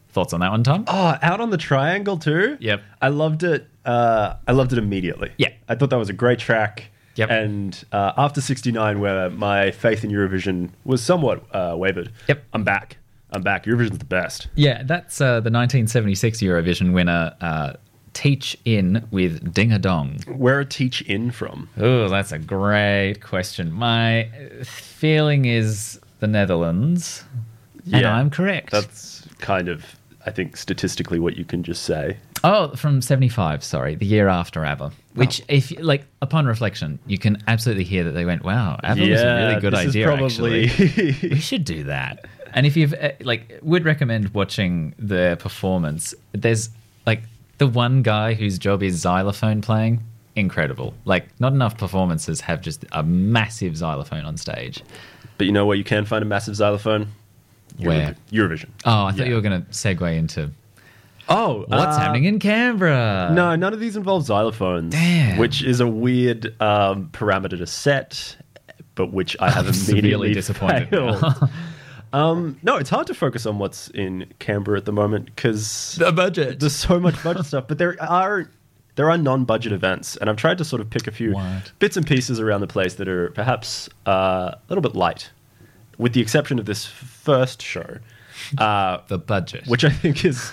Thoughts on that one, Tom? Oh, Out on the Triangle too? Yep. I loved it. I loved it immediately. Yeah. I thought that was a great track. Yep. And after 69, where my faith in Eurovision was somewhat wavered, Yep. I'm back. Eurovision's the best. Yeah, that's the 1976 Eurovision winner, Teach In with Ding a Dong. Where are Teach In from? Oh, that's a great question. My feeling is the Netherlands, and Yeah, I'm correct. That's kind of, I think, statistically what you can just say. Oh, from 75, sorry, the year after ABBA. Which, if like upon reflection, you can absolutely hear that they went, wow, ABBA was a really good this is idea, probably... actually. We should do that. And if you've, would recommend watching their performance. There's, the one guy whose job is xylophone playing, incredible. Not enough performances have just a massive xylophone on stage. But you know where you can find a massive xylophone? Where? Eurovision. Oh, I thought you were going to segue into what's happening in Canberra. No, none of these involve xylophones. Damn. Which is a weird parameter to set, but which I have severely immediately disappointed failed. now. No, it's hard to focus on what's in Canberra at the moment because The budget. there's so much budget stuff. But there are non-budget events, and I've tried to sort of pick a few What? bits and pieces around the place that are perhaps a little bit light, with the exception of this first show, The budget. which I think is.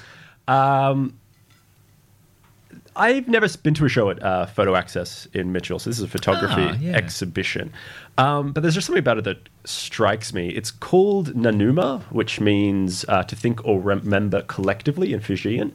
I've never been to a show at Photo Access in Mitchell, so this is a photography exhibition. But there's just something about it that strikes me. It's called Nanuma, which means to think or remember collectively in Fijian.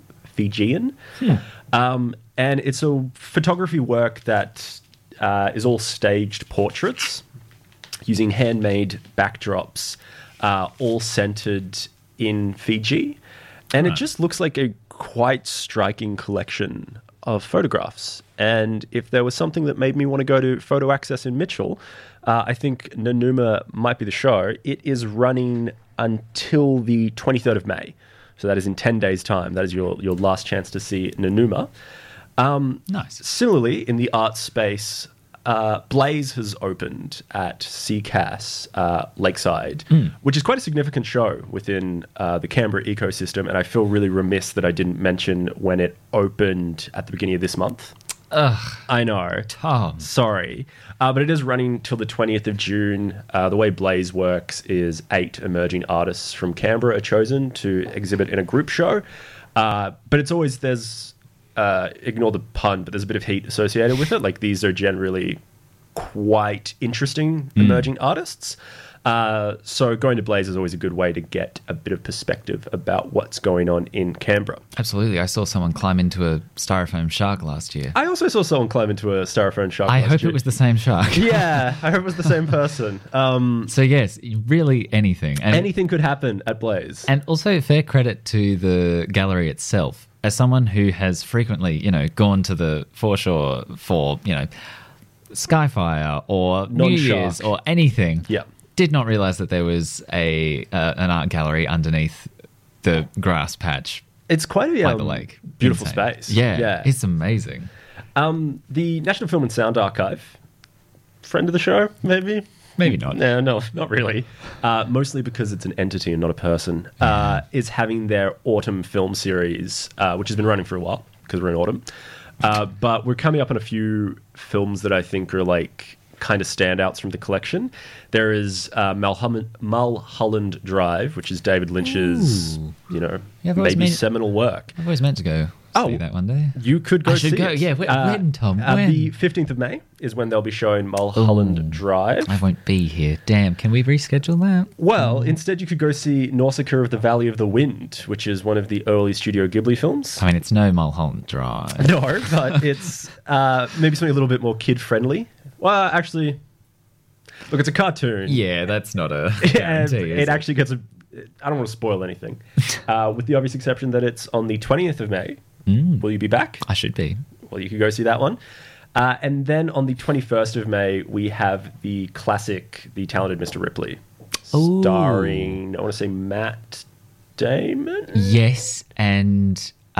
And it's a photography work that is all staged portraits using handmade backdrops, all centered in Fiji. And it just looks like a quite striking collection of photographs. And if there was something that made me want to go to Photo Access in Mitchell, I think Nanuma might be the show. It is running until the 23rd of May. So that is in 10 days' time. That is your last chance to see Nanuma. Nice. Similarly, in the art space, Blaze has opened at CCAS Lakeside, which is quite a significant show within the Canberra ecosystem, and I feel really remiss that I didn't mention when it opened at the beginning of this month. Ugh, I know. Tom. Sorry. But it is running till the 20th of June. The way Blaze works is 8 emerging artists from Canberra are chosen to exhibit in a group show. But it's always, there's... ignore the pun, but there's a bit of heat associated with it. These are generally quite interesting emerging artists. So going to Blaze is always a good way to get a bit of perspective about what's going on in Canberra. Absolutely. I saw someone climb into a styrofoam shark last year. I also saw someone climb into a styrofoam shark I last hope year. it was the same shark. Yeah, I hope it was the same person. So yes, really anything. And, Anything could happen at Blaze. and also fair credit to the gallery itself. As someone who has frequently, gone to the foreshore for, Skyfire or New Non-shark. Year's or anything, Yeah. did not realize that there was an art gallery underneath the grass patch It's quite a by the lake. beautiful Insane. space. Yeah, it's amazing. The National Film and Sound Archive, friend of the show, maybe? Maybe not. No, not really. Mostly because it's an entity and not a person, is having their autumn film series, which has been running for a while because we're in autumn. But we're coming up on a few films that I think are kind of standouts from the collection. There is Mulholland Drive, which is David Lynch's, Yeah, I've always maybe meant- seminal work. I've always meant to go see that one day. You could go I should see go. it. Yeah, when, Tom? When? The 15th of May is when they'll be showing Mulholland Drive. I won't be here. Damn, can we reschedule that? Well, instead you could go see Nausicaa of the Valley of the Wind, which is one of the early Studio Ghibli films. I mean, it's no Mulholland Drive. No, but it's maybe something a little bit more kid-friendly. Well, actually, look, it's a cartoon. Yeah, that's not a And guarantee. it actually gets I don't want to spoil anything. With the obvious exception that it's on the 20th of May. Will you be back? I should be. Well, you could go see that one. And then on the 21st of May, we have the classic The Talented Mr. Ripley, Ooh. starring, I want to say, Matt Damon? Yes, and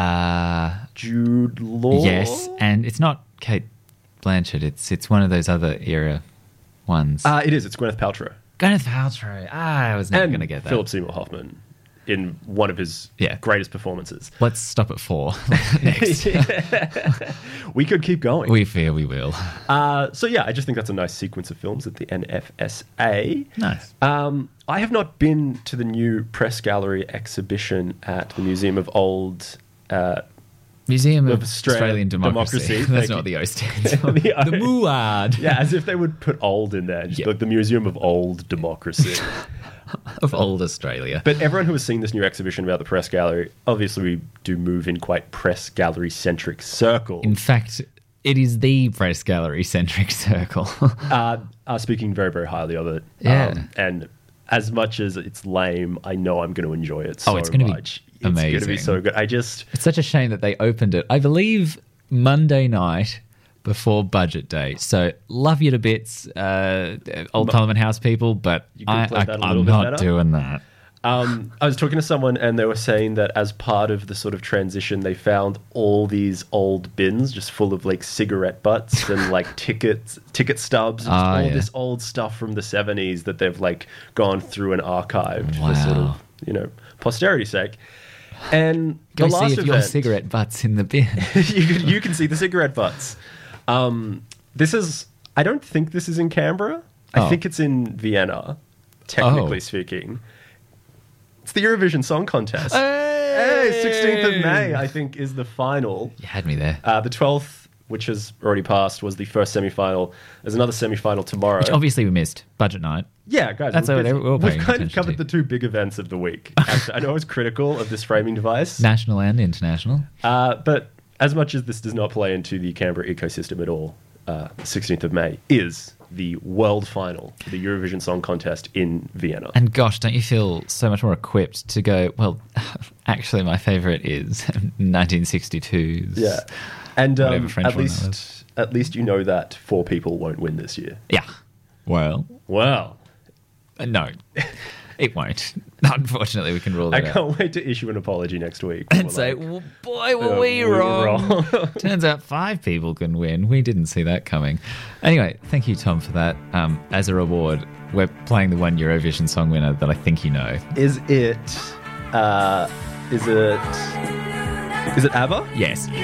Jude Law? yes, and it's not Kate Blanchett. It's one of those other era ones. It is. It's Gwyneth Paltrow. Gwyneth Paltrow. I was never going to get that. Philip Seymour Hoffman. in one of his Yeah. greatest performances. Let's stop at 4 next. We could keep going. We fear we will. So yeah, I just think that's a nice sequence of films at the NFSA. Nice. I have not been to the new press gallery exhibition at the Museum of Old. Museum of Australian Australian Democracy. Democracy, That's thank not you. what the O stands for. The MUAD Yeah, as if they would put old in there. Just Yep. like the Museum of Old Democracy. of old Australia. But everyone who has seen this new exhibition about the press gallery, obviously we do move in quite press gallery centric circles. In fact, it is the press gallery centric circle. Are speaking very, very highly of it. Yeah. And as much as it's lame, I know I'm going to enjoy it so Oh, it's gonna be much. It's going to be amazing. so good. It's such a shame that they opened it, I believe, Monday night before budget day. So love you to bits, Old Parliament House people, but You could play that a little I'm bit not better. doing that. I was talking to someone and they were saying that as part of the sort of transition, they found all these old bins just full of like cigarette butts and like ticket stubs, and just all yeah. this old stuff from the 70s that they've like gone through and archived for sort Wow. of, posterity's sake. And Go the last see if your event, cigarette butt's in the bin. you can see the cigarette butts. I don't think this is in Canberra. I Oh. think it's in Vienna, technically Oh. speaking. It's the Eurovision Song Contest. Hey, 16th of May, I think, is the final. You had me there. The 12th, which has already passed, was the first semi-final. There's another semi-final tomorrow. Which obviously we missed. Budget night. Yeah, guys, That's what we're all we've paying kind of attention covered to. the two big events of the week. Actually, I know I was critical of this framing device, National and international. but as much as this does not play into the Canberra ecosystem at all, the 16th of May is the world final for the Eurovision Song Contest in Vienna. And gosh, don't you feel so much more equipped to go, well, actually my favourite is 1962's. Yeah, and Whatever French at one that least you know that 4 people won't win this year. Yeah. Well, Wow. no, it won't. Unfortunately, we can rule I that out. can't wait to issue an apology next week. And We're say, like, well, boy, were "Oh, we were wrong. Turns out 5 people can win. We didn't see that coming. Anyway, thank you, Tom, for that. As a reward, we're playing the one Eurovision song winner that I think you know. Is it ABBA? Yes.